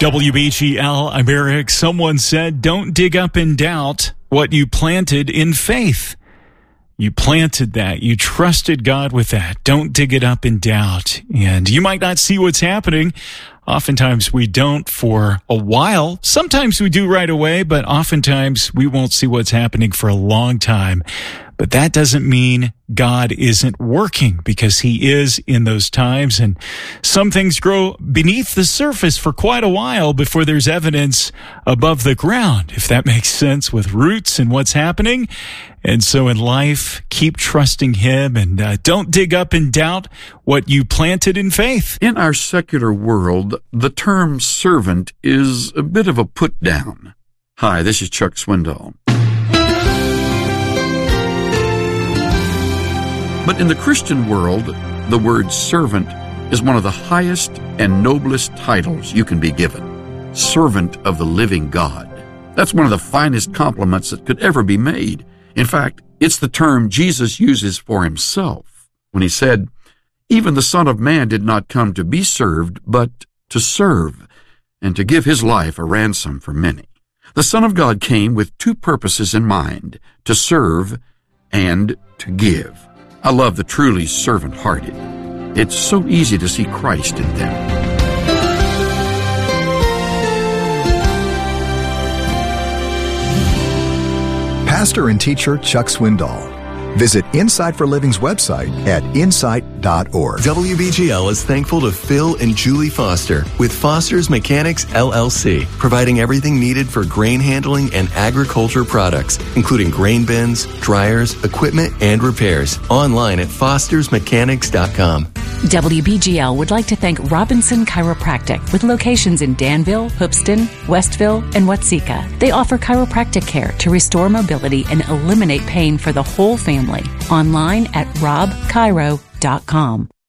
WBGL, I'm Eric. Someone said, don't dig up in doubt what you planted in faith. You planted that. You trusted God with that. Don't dig it up in doubt. And you might not see what's happening. Oftentimes we don't for a while. Sometimes we do right away, but oftentimes we won't see what's happening for a long time. But that doesn't mean God isn't working, because he is in those times. And some things grow beneath the surface for quite a while before there's evidence above the ground, if that makes sense, with roots and what's happening. And so in life, keep trusting him and don't dig up in doubt what you planted in faith. In our secular world, the term servant is a bit of a put down. Hi, this is Chuck Swindoll. But in the Christian world, the word servant is one of the highest and noblest titles you can be given. Servant of the living God. That's one of the finest compliments that could ever be made. In fact, it's the term Jesus uses for himself when he said, "Even the Son of Man did not come to be served, but to serve, and to give his life a ransom for many." The Son of God came with two purposes in mind: to serve and to give. I love the truly servant-hearted. It's so easy to see Christ in them. Pastor and teacher Chuck Swindoll. Visit Insight for Living's website at insight.org. WBGL is thankful to Phil and Julie Foster with Foster's Mechanics, LLC, providing everything needed for grain handling and agriculture products, including grain bins, dryers, equipment, and repairs. Online at fostersmechanics.com. WBGL would like to thank Robinson Chiropractic with locations in Danville, Hoopeston, Westville, and Watseka. They offer chiropractic care to restore mobility and eliminate pain for the whole family. Online at robchiro.com.